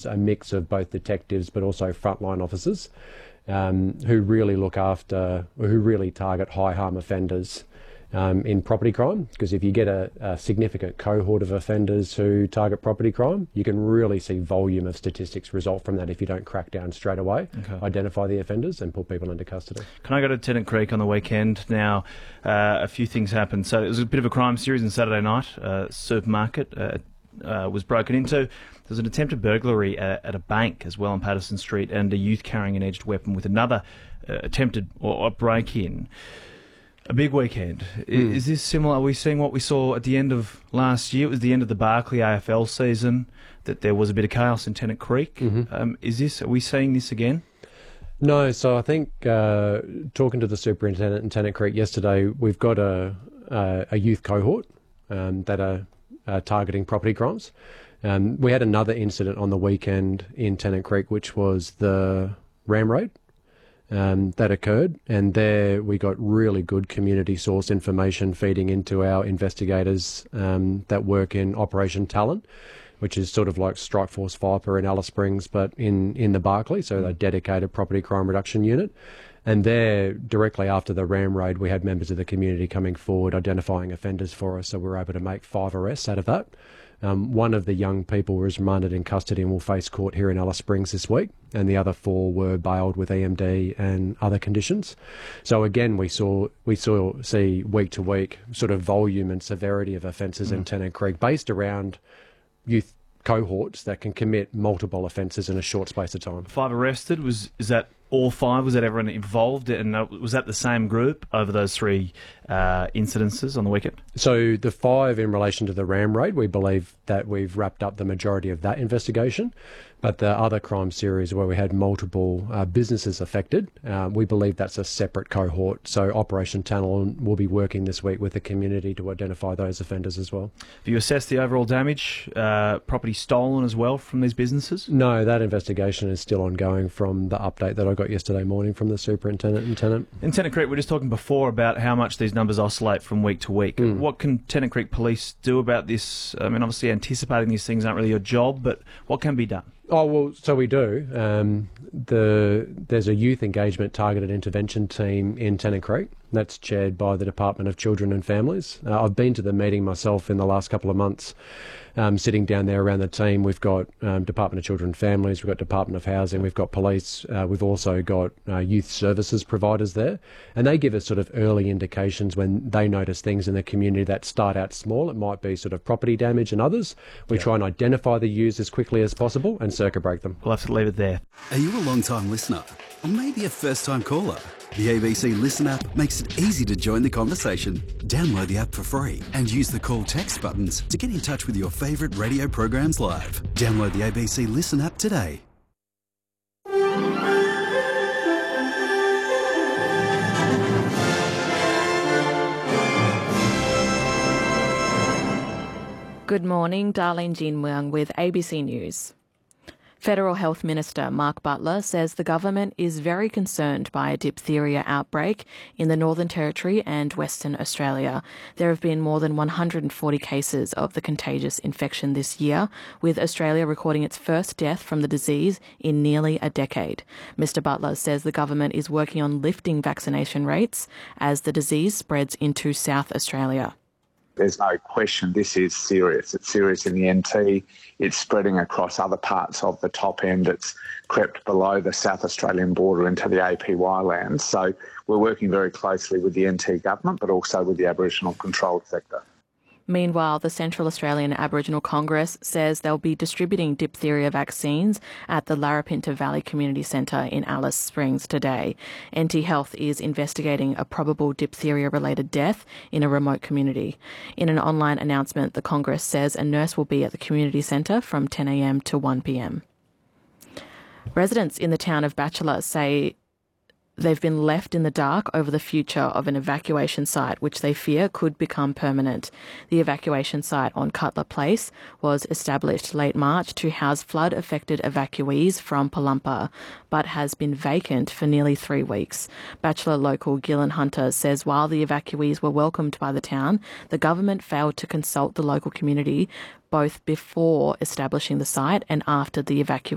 a mix of both detectives but also frontline officers who really look after, or who really target high harm offenders in property crime, because if you get a significant cohort of offenders who target property crime, you can really see volume of statistics result from that if you don't crack down straight away, identify the offenders and put people into custody. Can I go to Tennant Creek on the weekend? Now, a few things happened. So it was a bit of a crime series on Saturday night. Supermarket was broken into. There was an attempted burglary at a bank as well on Patterson Street, and a youth carrying an edged weapon with another attempted or break-in. A big weekend. Is this similar? Are we seeing what we saw at the end of last year? It was the end of the Barclay AFL season, that there was a bit of chaos in Tennant Creek. Are we seeing this again? No, so I think talking to the superintendent in Tennant Creek yesterday, we've got a youth cohort that are targeting property crimes. We had another incident on the weekend in Tennant Creek, which was the Ram Raid that occurred, and there we got really good community source information feeding into our investigators that work in Operation Talent, which is sort of like Strike Force Viper in Alice Springs, but in the Barclay, so a dedicated property crime reduction unit. And there, directly after the Ram Raid, we had members of the community coming forward, identifying offenders for us, so we were able to make 5 arrests out of that. One of the young people was remanded in custody and will face court here in Alice Springs this week, and the other 4 were bailed with EMD and other conditions. So again, we see week to week sort of volume and severity of offences in Tennant Creek based around youth cohorts that can commit multiple offences in a short space of time. 5 arrested. Is that all 5? Was that everyone involved? And was that the same group over those 3 incidences on the weekend? So the 5 in relation to the Ram Raid, we believe that we've wrapped up the majority of that investigation. But the other crime series where we had multiple businesses affected, we believe that's a separate cohort. So Operation Talent will be working this week with the community to identify those offenders as well. Have you assessed the overall damage, property stolen as well from these businesses? No, that investigation is still ongoing from the update that I got yesterday morning from the superintendent in Tennant. In Tennant Creek, we were just talking before about how much these numbers oscillate from week to week. What can Tennant Creek Police do about this? I mean, obviously anticipating these things aren't really your job, but what can be done? Oh, well, so we do. There's a youth engagement targeted intervention team in Tennant Creek that's chaired by the Department of Children and Families. I've been to the meeting myself in the last couple of months, sitting down there around the team. We've got Department of Children and Families, we've got Department of Housing, we've got police, we've also got youth services providers there, and they give us sort of early indications when they notice things in the community that start out small. It might be sort of property damage and others. We try and identify the use as quickly as possible and circuit break them. We'll have to leave it there. Are you a long-time listener? Or maybe a first-time caller? The ABC Listen app makes it easy to join the conversation. Download the app for free and use the call text buttons to get in touch with your favourite radio programs live. Download the ABC Listen app today. Good morning, Darlene Jin Muang with ABC News. Federal Health Minister Mark Butler says the government is very concerned by a diphtheria outbreak in the Northern Territory and Western Australia. There have been more than 140 cases of the contagious infection this year, with Australia recording its first death from the disease in nearly a decade. Mr Butler says the government is working on lifting vaccination rates as the disease spreads into South Australia. There's no question this is serious. It's serious in the NT. It's spreading across other parts of the top end. It's crept below the South Australian border into the APY lands. So we're working very closely with the NT government, but also with the Aboriginal controlled sector. Meanwhile, the Central Australian Aboriginal Congress says they'll be distributing diphtheria vaccines at the Larapinta Valley Community Centre in Alice Springs today. NT Health is investigating a probable diphtheria-related death in a remote community. In an online announcement, the Congress says a nurse will be at the community centre from 10 a.m. to 1 p.m. Residents in the town of Batchelor say they've been left in the dark over the future of an evacuation site, which they fear could become permanent. The evacuation site on Cutler Place was established late March to house flood-affected evacuees from Palumpa, but has been vacant for nearly 3 weeks. Batchelor local Gillan Hunter says while the evacuees were welcomed by the town, the government failed to consult the local community both before establishing the site and after the evacuation.